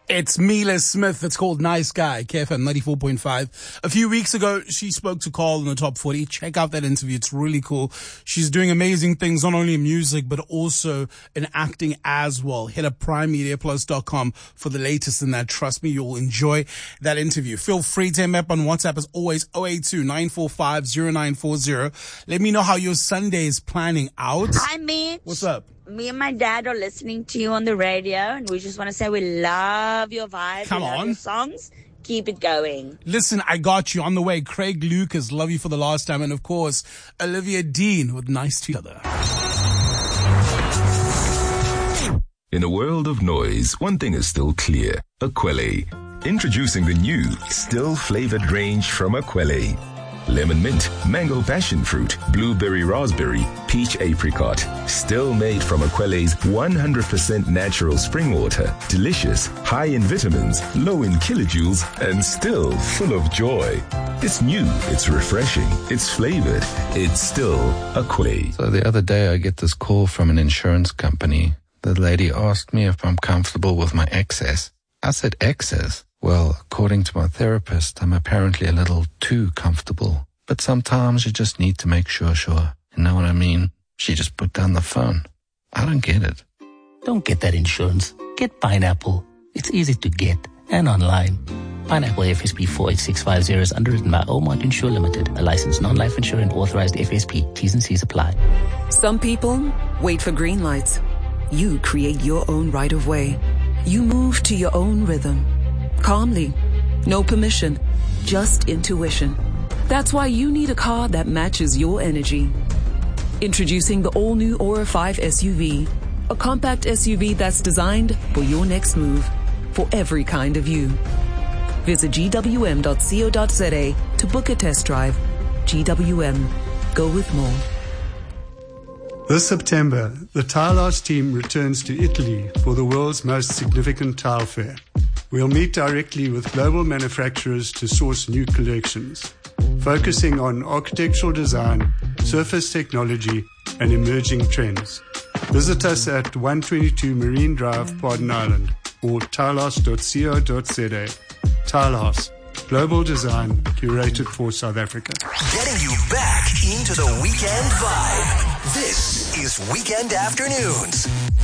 It's Mila Smith. It's called Nice Guy, KFM 94.5. A few weeks ago, she spoke to Carl in the Top 40. Check out that interview. It's really cool. She's doing amazing things, not only in music, but also in acting as well. Hit up primemediaplus.com for the latest in that. Trust me, you'll enjoy that interview. Feel free to hit me up on WhatsApp as always, 082-945-0940. Let me know how your Sunday is planning out. Hi, Mitch. What's up? Me and my dad are listening to you on the radio, and we just want to say we love your vibe. Come we love on. your songs. Keep it going. Listen, I got you on the way. Craig Lucas, Love You for the Last Time. And of course, Olivia Dean with Nice Together. In a world of noise, one thing is still clear. Akwele. Introducing the new, still-flavored range from Akwele. Lemon mint, mango passion fruit, blueberry raspberry, peach apricot. Still made from Akwele's 100% natural spring water. Delicious, high in vitamins, low in kilojoules, and still full of joy. It's new, it's refreshing, it's flavored, it's still Akwele. So the other day I get this call from an insurance company. The lady asked me if I'm comfortable with my excess. I said, excess? Well, according to my therapist, I'm apparently a little too comfortable. But sometimes you just need to make sure. You know what I mean? She just put down the phone. I don't get it. Don't get that insurance. Get Pineapple. It's easy to get and online. Pineapple FSP 48650 is underwritten by Omart Insure Limited, a licensed non-life insurer and authorized FSP. T's and C's apply. Some people wait for green lights. You create your own right of way. You move to your own rhythm. Calmly. No permission. Just intuition. That's why you need a car that matches your energy. Introducing the all-new Aura 5 SUV. A compact SUV that's designed for your next move. For every kind of you. Visit gwm.co.za to book a test drive. GWM. Go with more. This September, the Tile Arts team returns to Italy for the world's most significant tile fair. We'll meet directly with global manufacturers to source new collections, focusing on architectural design, surface technology, and emerging trends. Visit us at 122 Marine Drive, Pardon Island, or tilehouse.co.za. Tilehouse, global design curated for South Africa. Getting you back into the weekend vibe. This is Weekend Afternoons.